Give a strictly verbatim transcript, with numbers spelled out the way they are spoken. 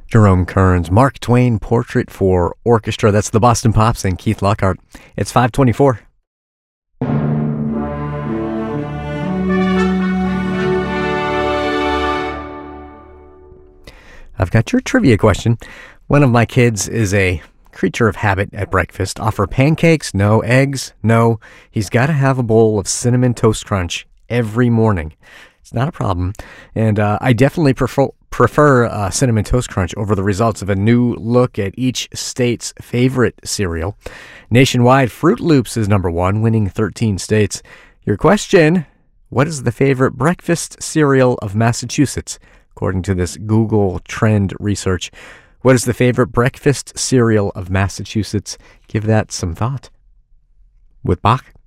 Jerome Kern's Mark Twain Portrait for Orchestra. That's the Boston Pops and Keith Lockhart. It's five twenty-four. I've got your trivia question. One of my kids is a creature of habit at breakfast. Offer pancakes, no eggs, no. He's got to have a bowl of Cinnamon Toast Crunch every morning. It's not a problem. And uh, I definitely prefer, prefer uh, Cinnamon Toast Crunch over the results of a new look at each state's favorite cereal. Nationwide, Fruit Loops is number one, winning thirteen states. Your question, what is the favorite breakfast cereal of Massachusetts? According to this Google Trend research, what is the favorite breakfast cereal of Massachusetts? Give that some thought. With Bach.